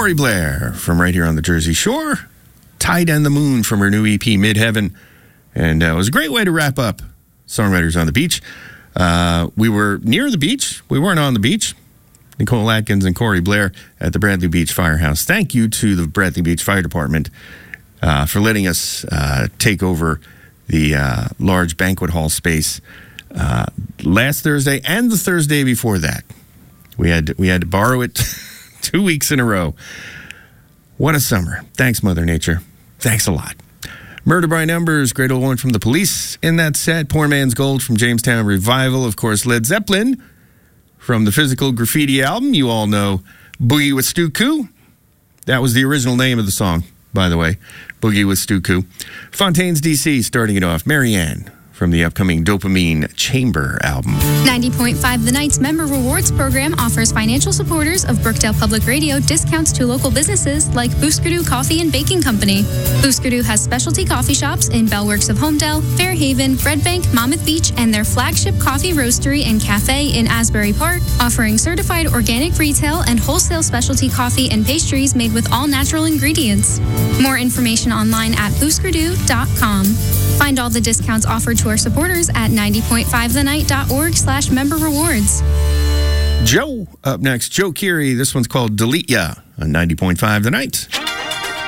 Corey Blair from right here on the Jersey Shore. Tide and the Moon from her new EP, Midheaven. And it was a great way to wrap up Songwriters on the Beach. We were near the beach. We weren't on the beach. Nicole Atkins and Corey Blair at the Bradley Beach Firehouse. Thank you to the Bradley Beach Fire Department for letting us take over the large banquet hall space last Thursday and the Thursday before that. We had to borrow it 2 weeks in a row. What a summer. Thanks, Mother Nature. Thanks a lot. Murder by Numbers, Great Old One from the Police in that set. Poor Man's Gold from Jamestown Revival. Of course, Led Zeppelin from the Physical Graffiti album. You all know Boogie with Stu Koo. That was the original name of the song, by the way. Boogie with Stu Koo. Fontaines DC starting it off. Marianne from the upcoming Dopamine Chamber album. 90.5 The Night's Member Rewards Program offers financial supporters of Brookdale Public Radio discounts to local businesses like Booskerdoo Coffee and Baking Company. Booskerdoo has specialty coffee shops in Bellworks of Homedale, Fairhaven, Red Bank, Monmouth Beach, and their flagship coffee roastery and cafe in Asbury Park, offering certified organic retail and wholesale specialty coffee and pastries made with all natural ingredients. More information online at booskerdoo.com. Find all the discounts offered to our supporters at 90.5thenight.org/member rewards. Joe up next. Joe Keery. This one's called Delete Ya on 90.5 The Night.